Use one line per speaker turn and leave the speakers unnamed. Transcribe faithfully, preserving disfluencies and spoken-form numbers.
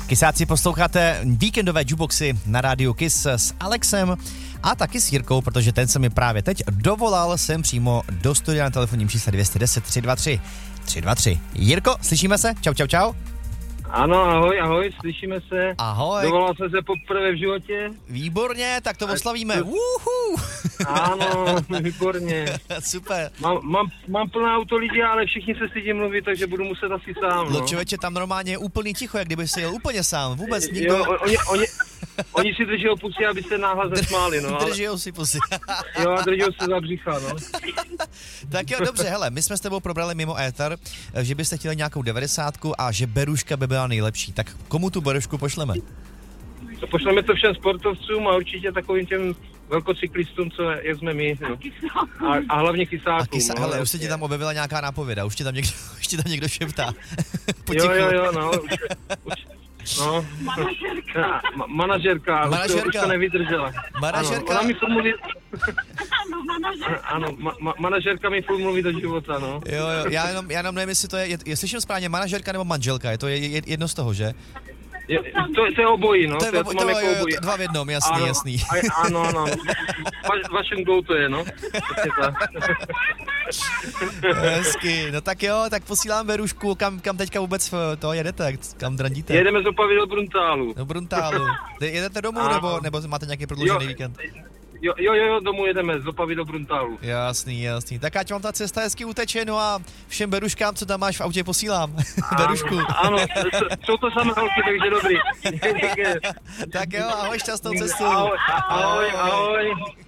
Kysáci, posloucháte víkendové jukeboxy na rádiu Kiss s Alexem a taky s Jirkou, protože ten se mi právě teď dovolal sem přímo do studia na telefonním čísle dvě jedna nula tři dva tři tři dva tři. Jirko, slyšíme se? Čau, čau, čau.
Ano, ahoj, ahoj, slyšíme se.
Ahoj.
Dovolal jsem se poprvé v životě.
Výborně, tak to oslavíme. Uhu.
Ano, výborně.
Super.
Mám, mám, mám plná auto lidí, ale všichni se stydí mluvit, takže budu muset asi sám.
No
no.
člověče, tam normálně je úplný ticho, jak kdyby si jel úplně sám, vůbec nikdo...
Jo, oni, oni, oni si drží pusy, aby se náhlas nesmáli, no. Ale...
Drží si pusy.
Jo, a drží se za břicha, no.
Tak jo, dobře, hele, my jsme s tebou probrali mimo éter, že byste chtěli nějakou devadesátku a že beruška by byla nejlepší. Tak komu tu berušku pošleme?
To pošleme to všem sportovcům a určitě takovým těm velkocyklistům, co jak jsme my. No. A, a hlavně kysákům. A kysa,
no, hele, už se ti tam objevila nějaká nápověda, už ti tam někdo, už ti tam někdo šeptá.
Jo, jo, jo, no. Už, už, no. Manažerka. Ma, manažerka,
manažerka.
Už, to, už to nevydržela.
Manažerka.
Ano, ona mi furt mluví... Ano, ma, ma, manažerka mi furt mluví do života, no.
Jo, jo, já jenom, já jenom nevím, jestli to je, je, je slyším správně manažerka nebo manželka, je to je, je, jedno z toho, že?
Je, to, to je obojí, no.
To je,
to,
obo, to, to jako jo, obojí. Dva v jednom, jasný,
ano,
jasný.
A, ano, ano. Va, vašem go to je, no.
Hezky, no tak jo, tak posílám berušku, kam, kam teďka vůbec to jedete, kam drandíte?
Jedeme z Opavy do Bruntálu.
Do Bruntálu. Jedete domů, nebo, nebo máte nějaký prodloužený jo, víkend?
Jo, jo, jo, domů jedeme, z Opavy do Bruntálu.
Jasný, jasný. Tak ať vám ta cesta hezky uteče, no a všem beruškám, co tam máš v autě, posílám. Berušku.
Ano, jsou to samé holky, takže dobrý.
Tak jo, ahoj, šťastnou cestu.
Ahoj, ahoj, ahoj.